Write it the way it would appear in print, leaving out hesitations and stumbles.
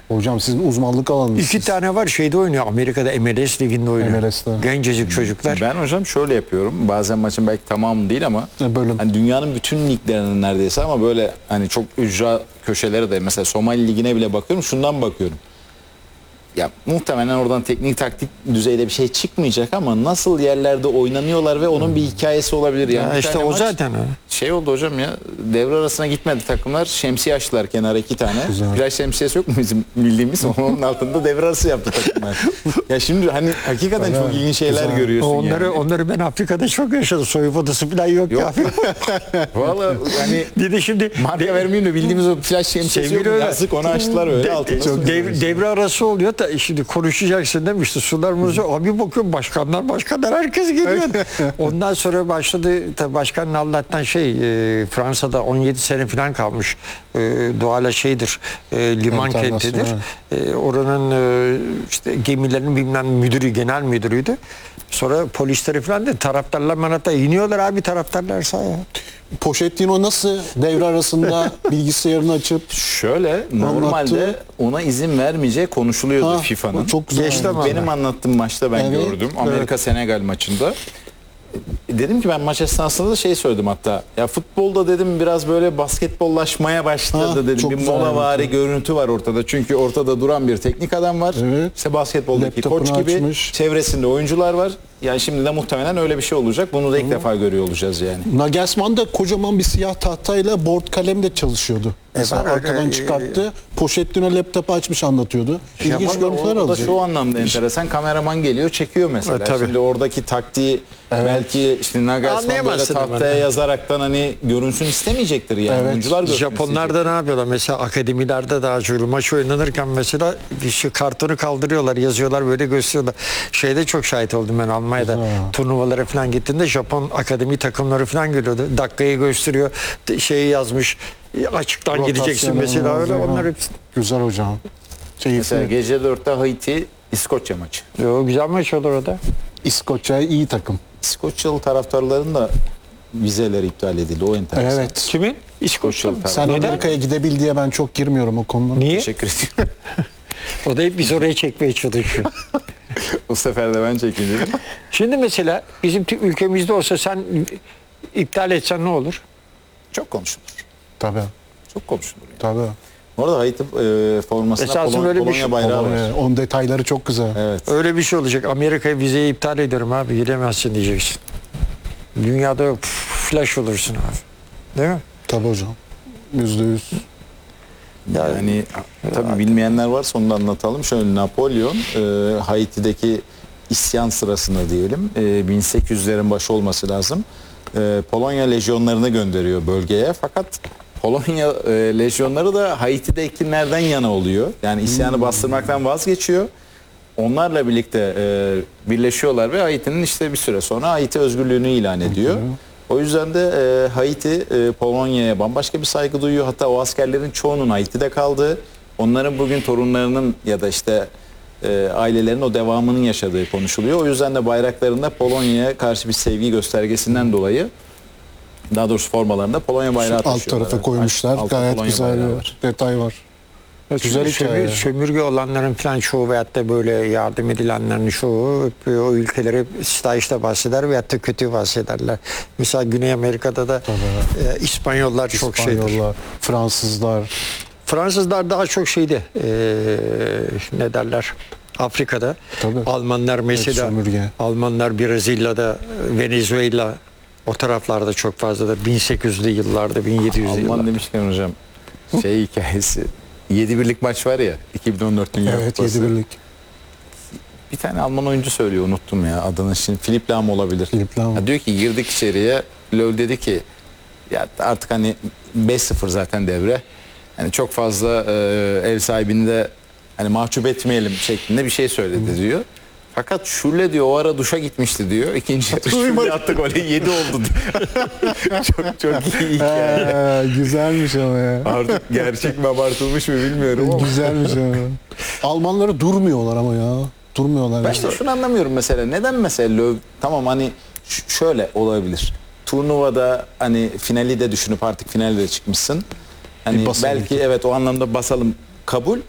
Hocam sizin uzmanlık alanınız. İki tane var şeyde oynuyor. Amerika'da MLS liginde oynuyor. MLS'te. Gencecik çocuklar. Ben hocam şöyle yapıyorum. Bazen maçın belki tamamı değil ama Bölüm. hani dünyanın bütün liglerinin neredeyse ama böyle hani çok ücra köşeleri de mesela Somali Ligi'ne bile bakıyorum. Şundan bakıyorum. Ya muhtemelen oradan teknik taktik düzeyde bir şey çıkmayacak ama nasıl yerlerde oynanıyorlar ve onun bir hikayesi olabilir yani. Ya işte o zaten o. Şey oldu hocam ya, devre arasına gitmedi takımlar, şemsiye açtılar kenara 2 tane. Güzel. Plaj şemsiyesi yok mu bizim bildiğimiz, onun altında devre arası yaptı takımlar. Ya şimdi hani hakikaten çok ilginç şeyler Güzel. görüyorsun Onları ben Afrika'da çok yaşadım. Soyunma odası falan yok ya. Valla hani Dedi şimdi marka vermeyeyim de bildiğimiz o plaj şemsiyesi yok mu? öyle. Yazık, onu açtılar öyle altında. devre arası oluyor da şimdi konuşacaksın demişti. Sular muzlu. Abi bakıyorum başkanlar herkes geliyor. Ondan sonra başladı tabii başkanın Allah'tan Fransa'da 17 sene falan kalmış. Doğayla liman kentidir. Oranın işte gemilerin bilmem müdürü, genel müdürüydü. Sonra polisleri falan da taraftarlar iniyorlar abi taraftarlar sahaya. Pochettino nasıl devre arasında bilgisayarını açıp Şöyle normalde ona izin vermeyeceği konuşuluyordu FIFA'nın. Çok güzel. Geçti ama. Benim anlattığım maçta ben Evet, gördüm. Amerika-Senegal maçında. Dedim ki ben maç esnasında da söyledim hatta. Ya futbolda dedim biraz böyle basketbollaşmaya başladı dedim. çok Bir güzel molavari görüntü var ortada. Çünkü ortada duran bir teknik adam var. Evet. İşte basketboldaki Laptopunu koç gibi. açmış. Çevresinde oyuncular var. Yani şimdi de muhtemelen öyle bir şey olacak. Bunu da ilk defa görüyor olacağız yani. Nagelsmann da kocaman bir siyah tahtayla board kalemle çalışıyordu. Mesela var, arkadan çıkarttı. Pochettino laptopu açmış anlatıyordu. İlginç görüntüler O da alacak. şu anlamda enteresan. Kameraman geliyor çekiyor mesela. Tabii. Şimdi oradaki taktiği belki işte Nagelsmann böyle Anlayamazsın tahtaya hemen. yazaraktan hani görünsün istemeyecektir yani. Evet. Oyuncular görsün Japonlar da ne yapıyorlar? Mesela akademilerde daha çok maç oynanırken mesela şu kartonu kaldırıyorlar, yazıyorlar, böyle gösteriyorlar. Şeyde çok şahit oldum ben Almanya'da. Turnuvalara falan gittiğinde Japon akademi takımları falan geliyordu. Dakikayı gösteriyor. Yazmış. Açıktan gideceksin mesela öyle. Onlar hepsi. Güzel hocam. Mesela Keyifli. gece 4'te Haiti İskoçya maçı. Yo, güzel maç olur orada. İskoçya iyi takım. İskoçyalı taraftarların da vizeleri iptal edildi. O enteresan. Evet. Kimin? İskoçyalı Sen taraftarlar. Amerika'ya gidebil diye ben çok girmiyorum o konuda. Niye? Teşekkür ediyorum. O da hep biz oraya çekmeye çalışıyor. Bu sefer de ben çekeyim dedim. Şimdi mesela bizim ülkemizde olsa sen iptal etsen ne olur? Çok konuşulur. Tabii. Çok konuşulur. Yani. Tabii. Bu arada Haiti formasında Esasında öyle bir Polonya şey- bayrağı var. Onun detayları çok güzel. Evet. Öyle bir şey olacak. Amerika'ya vizeyi iptal ediyorum abi. Gidemezsin diyeceksin. Dünyada yok. Flash olursun abi. Değil mi? Tabii hocam. %100. Yani tabii bilmeyenler varsa onu da anlatalım. Şöyle Napolyon Haiti'deki isyan sırasında diyelim 1800'lerin başı olması lazım. Polonya lejyonlarını gönderiyor bölgeye. Fakat Polonya lejyonları da Haiti'dekilerden yana oluyor. Yani isyanı bastırmaktan vazgeçiyor. Onlarla birlikte birleşiyorlar ve Haiti'nin işte bir süre sonra Haiti özgürlüğünü ilan ediyor. O yüzden de Haiti Polonya'ya bambaşka bir saygı duyuyor. Hatta o askerlerin çoğunun Haiti'de kaldığı, onların bugün torunlarının ya da işte ailelerin o devamının yaşadığı konuşuluyor. O yüzden de bayraklarında Polonya'ya karşı bir sevgi göstergesinden dolayı, daha doğrusu formalarında Polonya bayrağı Alt taşıyorlar. tarafa Evet, koymuşlar. altta Gayet Polonya güzel bayrağı bir var. detay var. Güzel hikaye. Sömürge olanların falan çoğu veyahut da böyle yardım edilenlerin çoğu o ülkeleri işte bahseder veyahut da kötü bahsederler. Mesela Güney Amerika'da da İspanyollar çok şeydir. İspanyollar, Fransızlar. Fransızlar daha çok ne derler, Afrika'da. Tabii. Almanlar mesela, sömürge. Almanlar Brezilya'da, Venezuela o taraflarda çok fazla da 1800'lü yıllarda, 1700'lü Alman yıllarda. demişken hocam hikayesi 7-1'lik maç var ya 2014 Dünya Evet, Kupası. 7-1'lik. Bir tane Alman oyuncu söylüyor, unuttum ya adını şimdi. Filip Lahm olabilir. Filip Lahm. Ya diyor ki girdik içeriye, Löw dedi ki ya artık hani 5-0 zaten devre. Hani çok fazla ev sahibini de hani mahcup etmeyelim şeklinde bir şey söyledi diyor. Fakat Şule diyor o ara duşa gitmişti diyor. İkinci yarı Şule attı golü 7 oldu diyor. çok iyi hikaye. Güzelmiş ama ya. Artık gerçek mi abartılmış mı bilmiyorum ama. Güzelmiş ama. Almanları durmuyorlar ama ya. Durmuyorlar. Ben ya. işte şunu anlamıyorum mesela. Neden mesela Löw, tamam hani şöyle olabilir. Turnuvada hani finali de düşünüp artık finalde de çıkmışsın. Hani basalım. belki evet o anlamda basalım kabul.